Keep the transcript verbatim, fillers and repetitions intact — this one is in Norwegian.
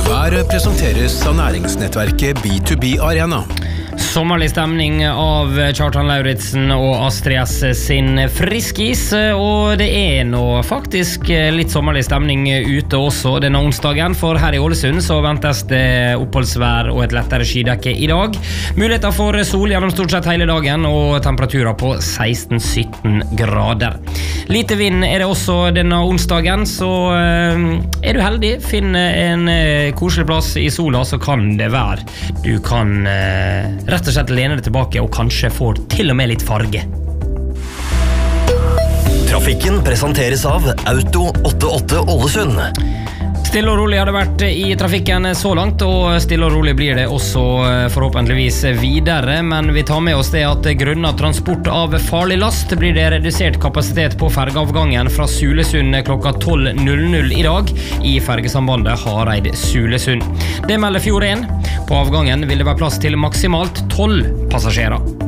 Været presenteres av næringsnettverket B to B Arena. Sommerlig stemning av Kjartan Lauritsen og Astrid S sin friskis, og det er nå faktisk litt sommerlig stemning ute også denne onsdagen, for her i Ålesund så ventes det oppholdsvær og et lettere skydekke i dag. Muligheter for sol gjennom stort sett hele dagen, og temperaturer på seksten til sytten grader. Lite vind er det også denne onsdagen, så er du heldig, finn en koselig plass i sola, så kan det være du kan rett og slett lene det tilbake og kanskje får til og med litt farge. Trafikken presenteres av Auto åttiåtte Ålesund. Stille og rolig har det vært i trafikken så langt, og stille og rolig blir det også forhåpentligvis videre, men vi tar med oss det at grunnet transport av farlig last blir det redusert kapasitet på fergeavgangen fra Sulesund klokka tolv i dag i fergesambandet Hareid-Sulesund. Det melder Fjord én. På avgangen vil det være plass til maksimalt tolv passasjerer.